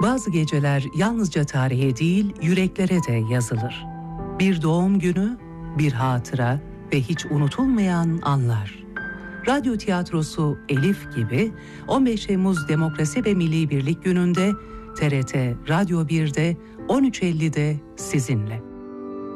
Bazı geceler yalnızca tarihe değil, yüreklere de yazılır. Bir doğum günü, bir hatıra ve hiç unutulmayan anlar. Radyo tiyatrosu Elif gibi 15 Temmuz Demokrasi ve Milli Birlik Günü'nde TRT Radyo 1'de 13.50'de sizinle.